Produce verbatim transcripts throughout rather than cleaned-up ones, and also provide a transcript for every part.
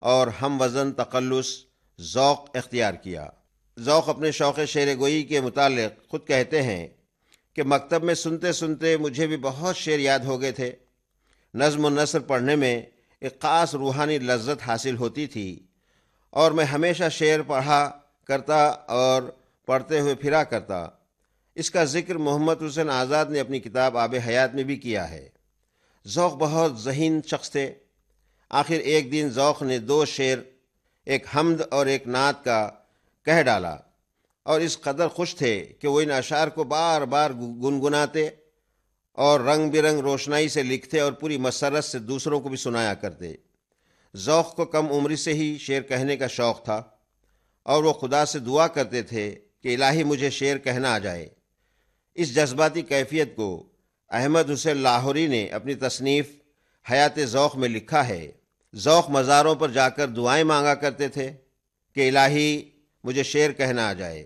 اور ہم وزن تخلص ذوق اختیار کیا۔ ذوق اپنے شوق شعر گوئی کے متعلق خود کہتے ہیں کہ مکتب میں سنتے سنتے مجھے بھی بہت شعر یاد ہو گئے تھے۔ نظم و نثر پڑھنے میں ایک خاص روحانی لذت حاصل ہوتی تھی اور میں ہمیشہ شعر پڑھا کرتا اور پڑھتے ہوئے پھرا کرتا۔ اس کا ذکر محمد حسین آزاد نے اپنی کتاب آب حیات میں بھی کیا ہے۔ ذوق بہت ذہین شخص تھے۔ آخر ایک دن ذوق نے دو شعر، ایک حمد اور ایک نعت کا کہہ ڈالا، اور اس قدر خوش تھے کہ وہ ان اشعار کو بار بار گنگناتے اور رنگ برنگ روشنائی سے لکھتے اور پوری مسرت سے دوسروں کو بھی سنایا کرتے۔ ذوق کو کم عمری سے ہی شعر کہنے کا شوق تھا اور وہ خدا سے دعا کرتے تھے کہ الہی مجھے شعر کہنا آ جائے۔ اس جذباتی کیفیت کو احمد حسین لاہوری نے اپنی تصنیف حیات ذوق میں لکھا ہے۔ ذوق مزاروں پر جا کر دعائیں مانگا کرتے تھے کہ الہی مجھے شعر کہنا آ جائے۔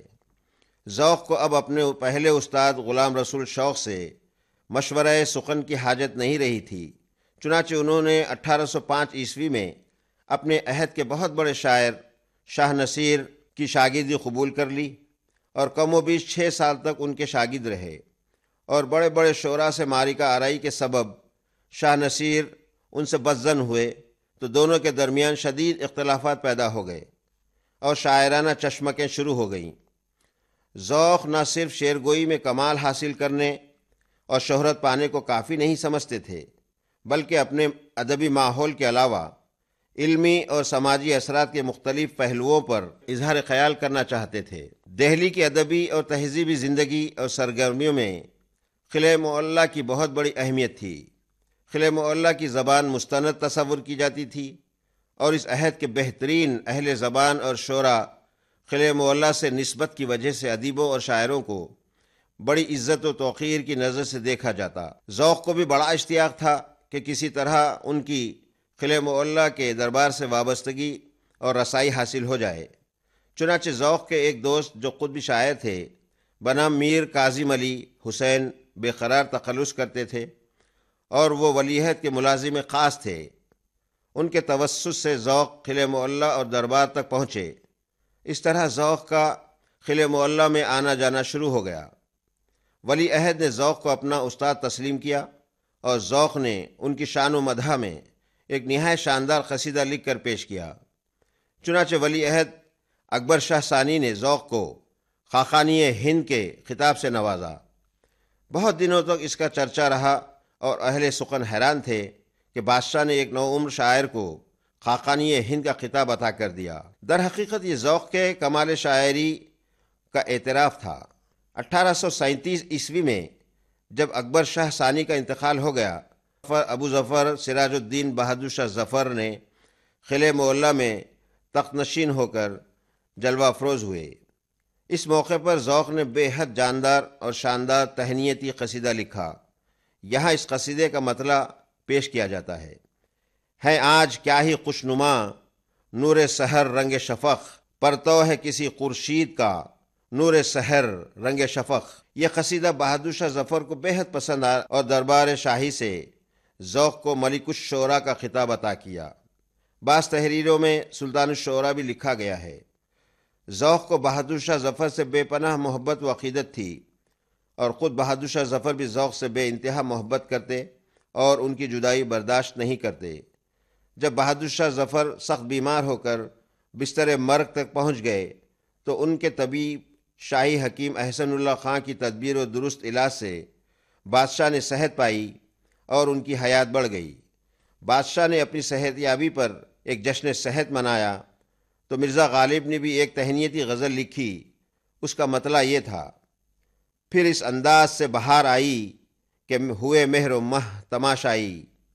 ذوق کو اب اپنے پہلے استاد غلام رسول شوق سے مشورہ سخن کی حاجت نہیں رہی تھی، چنانچہ انہوں نے اٹھارہ سو پانچ عیسوی میں اپنے عہد کے بہت بڑے شاعر شاہ نصیر کی شاگردی قبول کر لی اور کم و بیش چھ سال تک ان کے شاگرد رہے، اور بڑے بڑے شعراء سے معرکہ آرائی کے سبب شاہ نصیر ان سے بدظن ہوئے تو دونوں کے درمیان شدید اختلافات پیدا ہو گئے اور شاعرانہ چشمکیں شروع ہو گئیں۔ ذوق نہ صرف شعر گوئی میں کمال حاصل کرنے اور شہرت پانے کو کافی نہیں سمجھتے تھے، بلکہ اپنے ادبی ماحول کے علاوہ علمی اور سماجی اثرات کے مختلف پہلوؤں پر اظہار خیال کرنا چاہتے تھے۔ دہلی کی ادبی اور تہذیبی زندگی اور سرگرمیوں میں قلعہ معلیٰ کی بہت بڑی اہمیت تھی۔ قلعہ معلیٰ کی زبان مستند تصور کی جاتی تھی اور اس عہد کے بہترین اہل زبان اور شعراء قلعہ معلیٰ سے نسبت کی وجہ سے ادیبوں اور شاعروں کو بڑی عزت و توقیر کی نظر سے دیکھا جاتا۔ ذوق کو بھی بڑا اشتیاق تھا کہ کسی طرح ان کی قلعہ معلیٰ کے دربار سے وابستگی اور رسائی حاصل ہو جائے۔ چنانچہ ذوق کے ایک دوست جو خود بھی شاعر تھے بنام میر کاظم علی حسین بے قرار تخلص کرتے تھے اور وہ ولیعہد کے ملازم خاص تھے۔ ان کے توسط سے ذوق قلعہ معلیٰ اور دربار تک پہنچے۔ اس طرح ذوق کا قلعہ معلیٰ میں آنا جانا شروع ہو گیا۔ ولی عہد نے ذوق کو اپنا استاد تسلیم کیا اور ذوق نے ان کی شان و مدح میں ایک نہایت شاندار قصیدہ لکھ کر پیش کیا۔ چنانچہ ولی عہد اکبر شاہ ثانی نے ذوق کو خاقانی ہند کے خطاب سے نوازا۔ بہت دنوں تک اس کا چرچا رہا اور اہل سخن حیران تھے کہ بادشاہ نے ایک نوعمر شاعر کو خاقانی ہند کا خطاب عطا کر دیا۔ در حقیقت یہ ذوق کے کمال شاعری کا اعتراف تھا۔ اٹھارہ سو سینتیس عیسوی میں جب اکبر شاہ ثانی کا انتقال ہو گیا، ابو ظفر سراج الدین بہادر شاہ ظفر نے قلعہ معلیٰ میں تخت نشین ہو کر جلوہ افروز ہوئے۔ اس موقع پر ذوق نے بے حد جاندار اور شاندار تہنیتی قصیدہ لکھا۔ یہاں اس قصیدے کا مطلع پیش کیا جاتا ہے۔ ہے آج کیا ہی خوشنما نور سحر رنگ شفق، پرتو ہے کسی خورشید کا نور سحر رنگ شفق۔ یہ قصیدہ بہادر شاہ ظفر کو بے حد پسند آیا اور دربار شاہی سے ذوق کو ملک الشعراء کا خطاب عطا کیا۔ بعض تحریروں میں سلطان الشعراء بھی لکھا گیا ہے۔ ذوق کو بہادر شاہ ظفر سے بے پناہ محبت و عقیدت تھی اور خود بہادر شاہ ظفر بھی ذوق سے بے انتہا محبت کرتے اور ان کی جدائی برداشت نہیں کرتے۔ جب بہادر شاہ ظفر سخت بیمار ہو کر بستر مرگ تک پہنچ گئے تو ان کے طبیب شاہی حکیم احسن اللہ خان کی تدبیر و درست علاج سے بادشاہ نے صحت پائی اور ان کی حیات بڑھ گئی۔ بادشاہ نے اپنی صحت یابی پر ایک جشن صحت منایا تو مرزا غالب نے بھی ایک تہنیتی غزل لکھی۔ اس کا مطلع یہ تھا: پھر اس انداز سے بہار آئی کہ ہوئے مہر و مہ تماشائی۔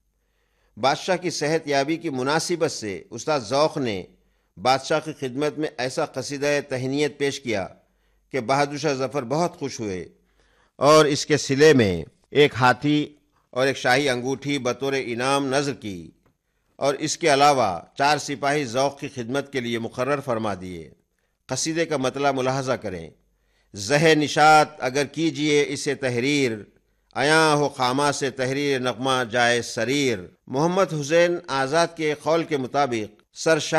بادشاہ کی صحت یابی کی مناسبت سے استاد ذوق نے بادشاہ کی خدمت میں ایسا قصیدہ تہنیت پیش کیا کہ بہادر شاہ ظفر بہت خوش ہوئے اور اس کے صلے میں ایک ہاتھی اور ایک شاہی انگوٹھی بطور انعام نذر کی اور اس کے علاوہ چار سپاہی ذوق کی خدمت کے لیے مقرر فرما دیے۔ قصیدے کا مطلب ملاحظہ کریں: زہ نشاط اگر کیجئے اسے تحریر، عیاں ہو خامہ سے تحریر نغمہ جائے سریر۔ محمد حسین آزاد کے قول کے مطابق سر